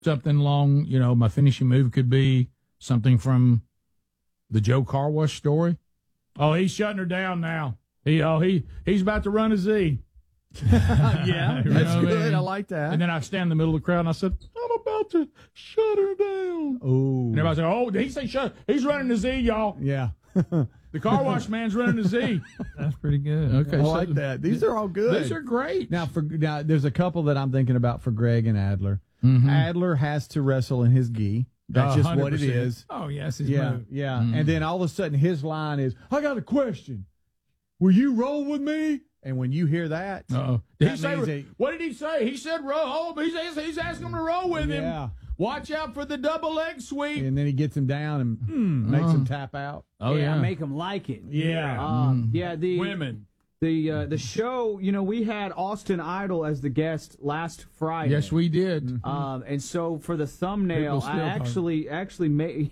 something along, my finishing move could be something from the Joe Car Wash story. Oh, he's shutting her down now. He's about to run a Z. Yeah, that's good. I like that. And then I stand in the middle of the crowd and I said, I'm about to shut her down. Oh. And everybody said, oh, did he say shut? He's running the Z, y'all. Yeah. The car wash man's running the Z. That's pretty good. Okay, I like that. These are all good. These are great. Now, there's a couple that I'm thinking about for Greg and Adler. Mm-hmm. Adler has to wrestle in his gi. That's just 100%. What it is. Oh, yes. Yeah. Mm-hmm. And then all of a sudden his line is, I got a question. Will you roll with me? And when you hear that, what did he say? He said roll. He's asking him to roll with him. Yeah. Watch out for the double leg sweep. And then he gets him down and makes him tap out. Oh, yeah. Make him like it. Yeah. The women. The show, we had Austin Idol as the guest last Friday. Yes, we did. Mm-hmm. And so for the thumbnail, I actually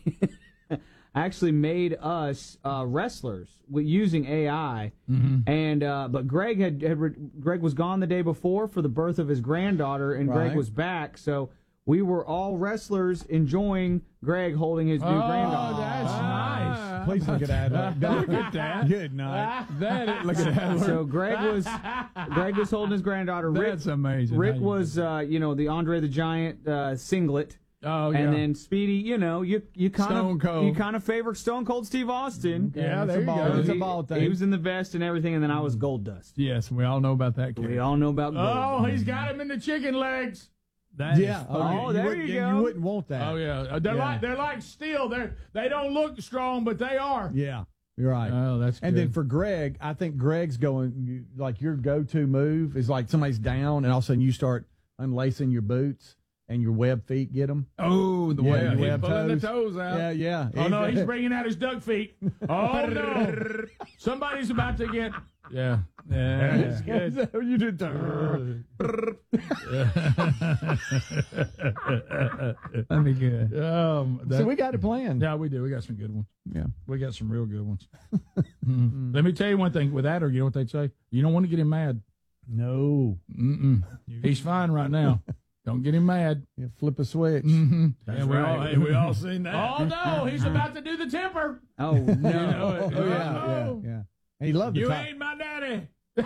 made us wrestlers using AI. Mm-hmm. And but Greg was gone the day before for the birth of his granddaughter, and Greg was back. So we were all wrestlers enjoying Greg holding his new granddaughter. Oh, that's nice. Please look at Adler. Look at that. Good night. Look at Adler. So Greg was holding his granddaughter. That's amazing. Rick was the Andre the Giant singlet. Oh, yeah. And then Speedy, you kind of favor Stone Cold Steve Austin. Yeah, there you go. It's a ball thing. He was in the vest and everything, and then I was Gold Dust. Yes, we all know about that kid. We all know about Gold. Oh, he's got him in the chicken legs. There you go. You wouldn't want that. Oh yeah, they're like steel. They don't look strong, but they are. Yeah, you're right. Oh, that's good. And then for Greg, I think Greg's going like your go-to move is like somebody's down, and all of a sudden you start unlacing your boots. And your web feet get them. Oh, the web. He's web pulling toes. the toes out. Yeah. Oh, no, he's bringing out his duck feet. Oh, no. Somebody's about to get... Yeah. That's good. You did That'd be good. So we got it planned. Yeah, we do. We got some good ones. Yeah. We got some real good ones. Let me tell you one thing. With Adler, you know what they'd say? You don't want to get him mad. No. He's fine right now. Don't get him mad. You flip a switch. Mm-hmm. That's right. We all seen that. Oh, no. He's about to do the temper. Oh, no. Yeah. And he loved the You top. ain't my daddy.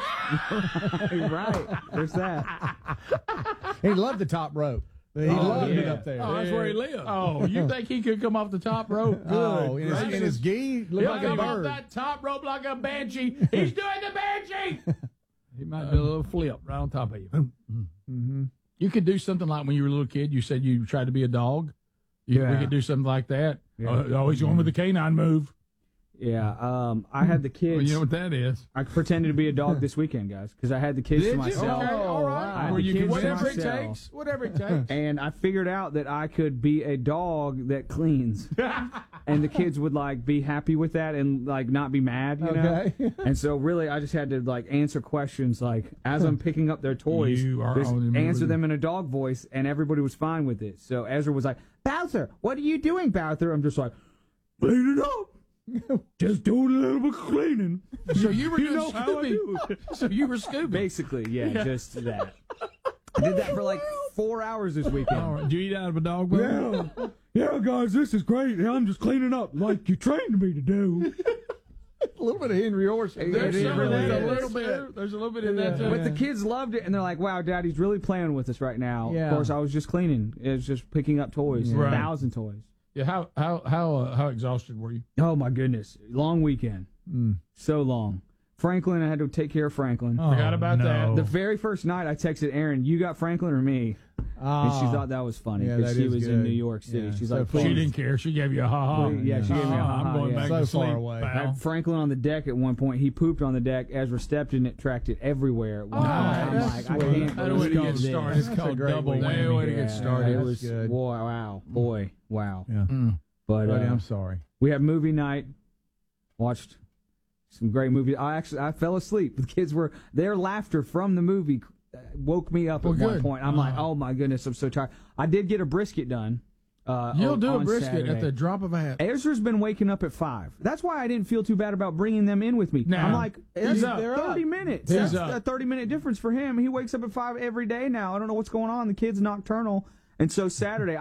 Right. There's that. He loved the top rope. He loved it up there. Oh, that's where he lived. Oh, you think he could come off the top rope? Good. Oh, in his gi, looked like a come off bird. that top rope like a banshee. He's doing the banshee. He might do a little flip right on top of you. Mm-hmm. You could do something like when you were a little kid, you said you tried to be a dog. We could do something like that. Yeah. Oh, he's going with the canine move. Yeah, I had the kids. Well, you know what that is. I pretended to be a dog this weekend, guys, because I had the kids to myself. Okay, all right. Well, you can whatever it takes. Whatever it takes. And I figured out that I could be a dog that cleans. And the kids would be happy with that and not be mad, you know? And so really I just had to answer questions as I'm picking up their toys, just answer them in a dog voice, and everybody was fine with it. So Ezra was like, Bowser, what are you doing, Bowser? I'm just like, cleaning up. Just doing a little bit of cleaning. So you were doing Scooby. So you were Scooby. Basically, yeah, just that. I did that for 4 hours this weekend. All right. Did you eat out of a dog bowl? Yeah, guys, this is great. I'm just cleaning up like you trained me to do. A little bit of Henry Orson. There's It some really of that, is. a little bit. There's a little bit in that too. But the kids loved it, and they're like, wow, Daddy's really playing with us right now. Yeah. Of course, I was just cleaning. It was just picking up toys. Right. 1,000 toys. Yeah, how exhausted were you? Oh, my goodness. Long weekend. So long. Franklin, I had to take care of Franklin. Forgot about that. The very first night, I texted Erin, you got Franklin or me? And she thought that was funny because she was in New York City. Yeah, She's so like, funny. She didn't care. She gave you a ha-ha. Yeah, she gave me a ha-ha. I'm going back So to far sleep. away. I had Franklin on the deck at one point. He pooped on the deck. Ezra stepped in it, tracked it everywhere. At one point. I'm like, I can't That way to believe get this. started. It's called great double weekend. whammy. Way to get Yeah, started. it was good. Boy, wow. Yeah. But Buddy, I'm sorry. we had movie night. Watched some great movies. I fell asleep. The kids their laughter from the movie woke me up at one point. I'm like, oh my goodness, I'm so tired. I did get a brisket done. You'll do a on brisket Saturday. at the drop of a hat. Ezra's been waking up at 5. That's why I didn't feel too bad about bringing them in with me. Now, I'm like, that's he's up. 30 minutes. He's That's up. a 30-minute difference for him. He wakes up at 5 every day now. I don't know what's going on. The kid's nocturnal. And so Saturday,